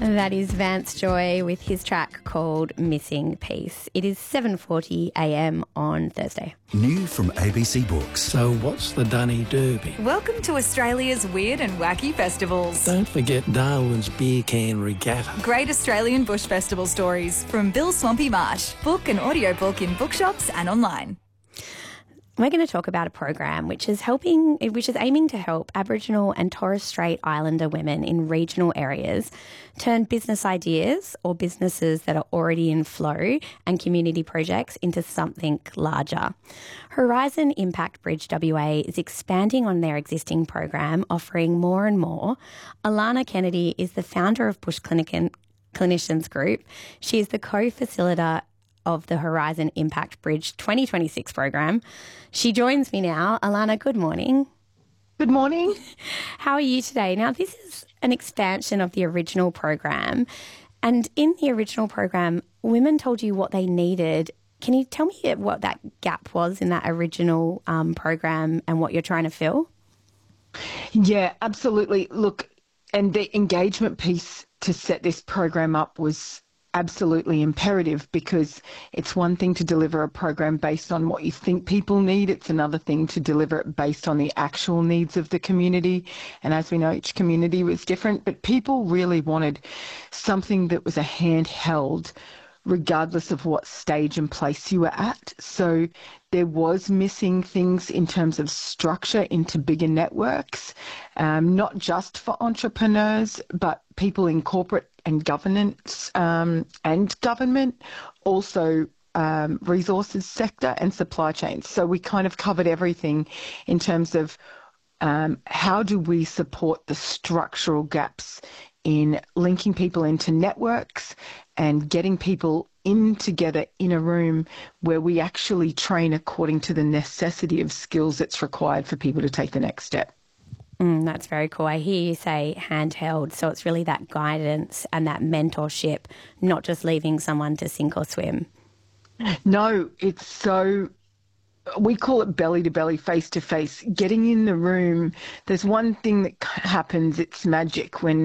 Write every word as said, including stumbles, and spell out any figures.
That is Vance Joy with his track called Missing Piece. It is seven forty a m on Thursday. New from A B C Books. So what's the Dunny Derby? Welcome to Australia's weird and wacky festivals. Don't forget Darwin's Beer Can Regatta. Great Australian Bush Festival stories from Bill Swampy Marsh. Book an audiobook in bookshops and online. We're going to talk about a program which is helping, which is aiming to help Aboriginal and Torres Strait Islander women in regional areas turn business ideas or businesses that are already in flow and community projects into something larger. Horizon Impact Bridge W A is expanding on their existing program, offering more and more. Alana Kennedy is the founder of Bush Clinic- Clinicians Group. She is the co-facilitator of the Horizon Impact Bridge twenty twenty-six program. She joins me now. Alana, good morning. Good morning. How are you today? Now, this is an expansion of the original program. And in the original program, women told you what they needed. Can you tell me what that gap was in that original um, program and what you're trying to fill? Yeah, absolutely. Look, and the engagement piece to set this program up was absolutely imperative, because it's one thing to deliver a program based on what you think people need. It's another thing to deliver it based on the actual needs of the community. And as we know, each community was different, but people really wanted something that was a handheld, regardless of what stage and place you were at. So there was missing things in terms of structure into bigger networks, um, not just for entrepreneurs, but people in corporate and governance um, and government, also um, resources sector and supply chains. So we kind of covered everything in terms of um, how do we support the structural gaps in linking people into networks and getting people in together in a room where we actually train according to the necessity of skills that's required for people to take the next step. Mm, that's very cool. I hear you say handheld, so it's really that guidance and that mentorship, not just leaving someone to sink or swim. No, it's so, we call it belly to belly, face to face, getting in the room. There's one thing that happens, it's magic when